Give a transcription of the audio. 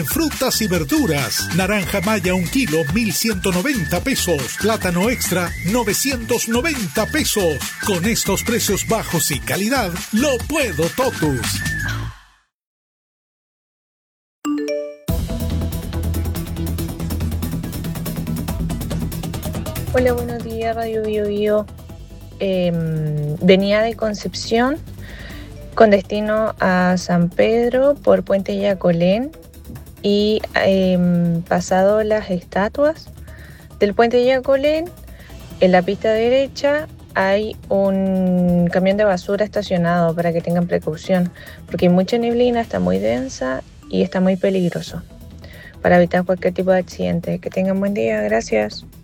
Frutas y verduras. Naranja maya 1 kilo, 1.190 pesos. Plátano extra, 990 pesos. Con estos precios bajos y calidad, lo puedo totus. Hola, buenos días, Radio Bio Bio. Venía de Concepción con destino a San Pedro por Puente Yacolén y pasado las estatuas del Puente Yacolén, en la pista derecha hay un camión de basura estacionado para que tengan precaución, porque hay mucha neblina, está muy densa y está muy peligroso para evitar cualquier tipo de accidente. Que tengan buen día, gracias.